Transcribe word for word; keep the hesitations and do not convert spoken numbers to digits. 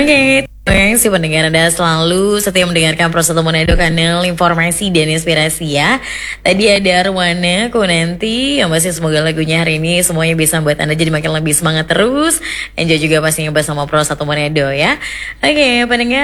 Oke, terima kasih pendengar Anda selalu setia mendengarkan Pro satu Manado, kanal informasi dan inspirasi ya. Tadi ada Arwana Kunanti yang masih, semoga lagunya hari ini semuanya bisa membuat Anda jadi makin lebih semangat terus. Enjoy juga pastinya bersama Pro satu Manado ya. Oke, pendengar.